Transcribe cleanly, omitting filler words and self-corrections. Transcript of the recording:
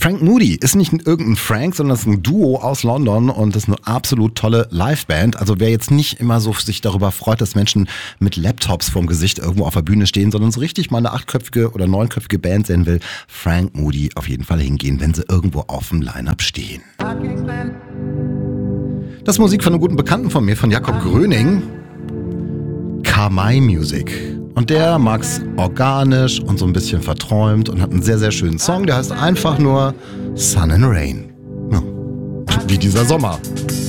Frank Moody ist nicht irgendein Frank, sondern ist ein Duo aus London und ist eine absolut tolle Liveband. Also wer jetzt nicht immer so sich darüber freut, dass Menschen mit Laptops vorm Gesicht irgendwo auf der Bühne stehen, sondern so richtig mal eine 8-köpfige oder 9-köpfige Band sehen will, Frank Moody auf jeden Fall hingehen, wenn sie irgendwo auf dem Line-Up stehen. Das ist Musik von einem guten Bekannten von mir, von Jakob Gröning. Kamai Music. Und der mag's organisch und so ein bisschen verträumt und hat einen sehr, sehr schönen Song, der heißt einfach nur Sun and Rain. Ja, wie dieser Sommer.